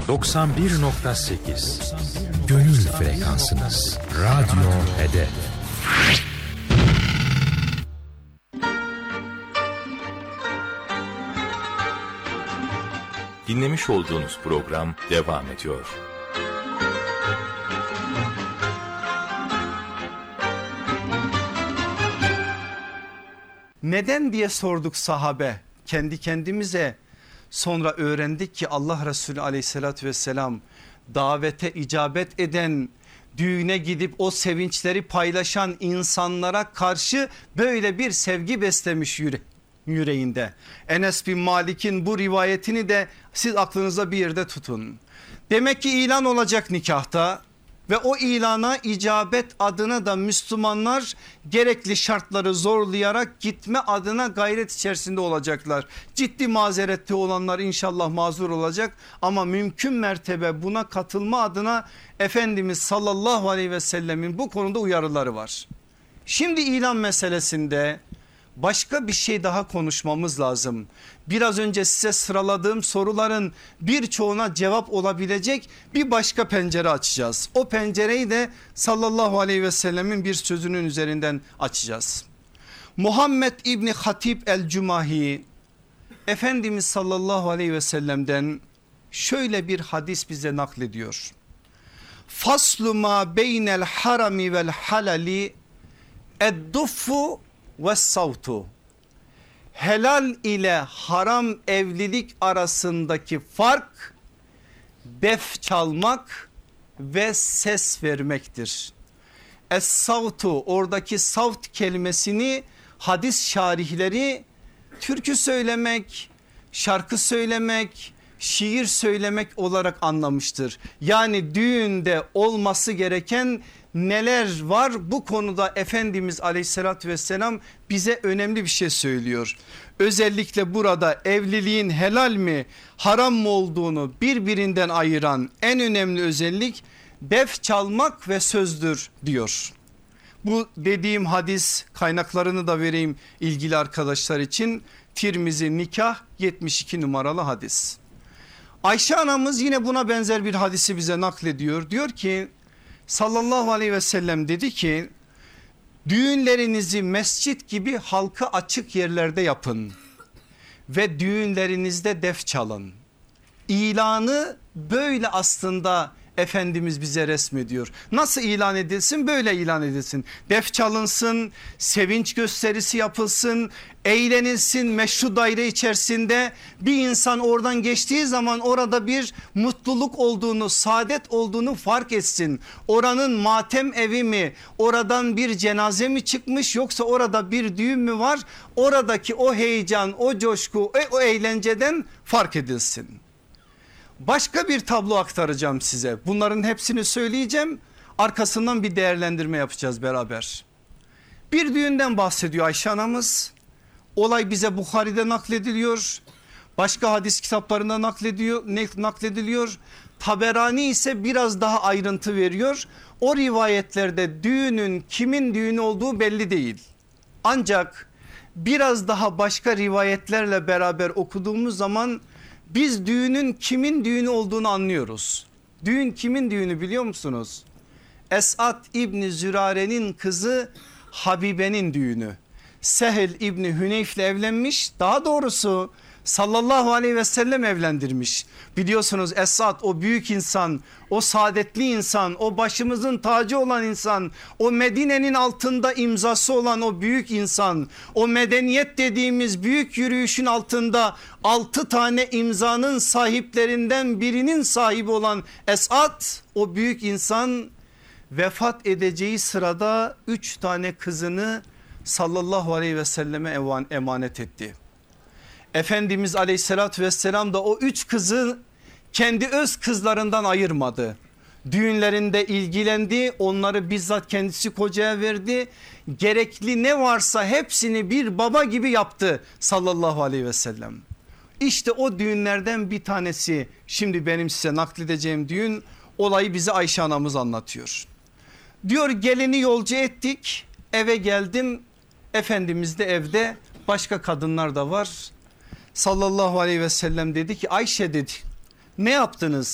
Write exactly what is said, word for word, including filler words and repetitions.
doksan bir nokta sekiz Gönül frekansınız. Radyo Hedef. Dinlemiş olduğunuz program devam ediyor. Neden diye sorduk sahabe kendi kendimize. Sonra öğrendik ki Allah Resulü aleyhissalatü vesselam davete icabet eden, düğüne gidip o sevinçleri paylaşan insanlara karşı böyle bir sevgi beslemiş yüre yüreğinde. Enes bin Malik'in bu rivayetini de siz aklınıza bir yerde tutun. Demek ki ilan olacak nikahta ve o ilana icabet adına da Müslümanlar gerekli şartları zorlayarak gitme adına gayret içerisinde olacaklar. Ciddi mazerette olanlar inşallah mazur olacak ama mümkün mertebe buna katılma adına Efendimiz sallallahu aleyhi ve sellemin bu konuda uyarıları var. Şimdi ilan meselesinde başka bir şey daha konuşmamız lazım. Biraz önce size sıraladığım soruların birçoğuna cevap olabilecek bir başka pencere açacağız. O pencereyi de sallallahu aleyhi ve sellemin bir sözünün üzerinden açacağız. Muhammed İbni Hatib el-Cumahi Efendimiz sallallahu aleyhi ve sellem'den şöyle bir hadis bize naklediyor. Faslu ma beynel harami vel halali edduffu ve savtu. Helal ile haram evlilik arasındaki fark def çalmak ve ses vermektir. Es-savtu, oradaki savt kelimesini hadis şarihleri türkü söylemek, şarkı söylemek, şiir söylemek olarak anlamıştır. Yani düğünde olması gereken neler var, bu konuda Efendimiz aleyhissalatü vesselam bize önemli bir şey söylüyor. Özellikle burada evliliğin helal mi haram mı olduğunu birbirinden ayıran en önemli özellik def çalmak ve sözdür diyor. Bu dediğim hadis kaynaklarını da vereyim ilgili arkadaşlar için. Tirmizi Nikah yetmiş iki numaralı hadis. Ayşe anamız yine buna benzer bir hadisi bize naklediyor. Diyor ki sallallahu aleyhi ve sellem dedi ki düğünlerinizi mescit gibi halka açık yerlerde yapın ve düğünlerinizde def çalın. İlanı böyle aslında Efendimiz bize resmediyor. Nasıl ilan edilsin? Böyle ilan edilsin. Def çalınsın, sevinç gösterisi yapılsın, eğlenilsin meşru daire içerisinde. Bir insan oradan geçtiği zaman orada bir mutluluk olduğunu, saadet olduğunu fark etsin. Oranın matem evi mi, oradan bir cenaze mi çıkmış, yoksa orada bir düğün mü var? Oradaki o heyecan, o coşku, o eğlenceden fark edilsin. Başka bir tablo aktaracağım size. Bunların hepsini söyleyeceğim. Arkasından bir değerlendirme yapacağız beraber. Bir düğünden bahsediyor Ayşe anamız. Olay bize Bukhari'de naklediliyor. Başka hadis kitaplarında naklediyor, naklediliyor. Taberani ise biraz daha ayrıntı veriyor. O rivayetlerde düğünün kimin düğünü olduğu belli değil. Ancak biraz daha başka rivayetlerle beraber okuduğumuz zaman biz düğünün kimin düğünü olduğunu anlıyoruz. Düğün kimin düğünü biliyor musunuz? Esad İbni Zürare'nin kızı Habibe'nin düğünü. Sehl İbni Hüneyf'le evlenmiş, daha doğrusu sallallahu aleyhi ve sellem evlendirmiş. Biliyorsunuz Esad o büyük insan, o saadetli insan, o başımızın tacı olan insan, o Medine'nin altında imzası olan o büyük insan, o medeniyet dediğimiz büyük yürüyüşün altında altı tane imzanın sahiplerinden birinin sahibi olan Esad, o büyük insan vefat edeceği sırada üç tane kızını sallallahu aleyhi ve selleme emanet etti. Efendimiz aleyhissalatü vesselam da o üç kızı kendi öz kızlarından ayırmadı. Düğünlerinde ilgilendi, onları bizzat kendisi kocaya verdi. Gerekli ne varsa hepsini bir baba gibi yaptı sallallahu aleyhi ve sellem. İşte o düğünlerden bir tanesi şimdi benim size nakledeceğim düğün, olayı bize Ayşe anamız anlatıyor. Diyor gelini yolcu ettik, eve geldim, Efendimiz de evde, başka kadınlar da var. Sallallahu aleyhi ve sellem dedi ki Ayşe dedi, ne yaptınız?